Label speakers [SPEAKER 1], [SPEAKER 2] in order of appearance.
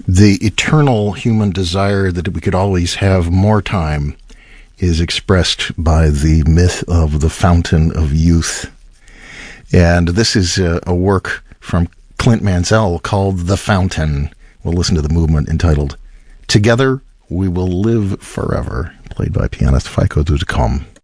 [SPEAKER 1] The eternal human desire that we could always have more time is expressed by the myth of the fountain of youth. And this is a work from Clint Mansell called The Fountain. We'll listen to the movement entitled Together We Will Live Forever, played by pianist Feiko Dudecom.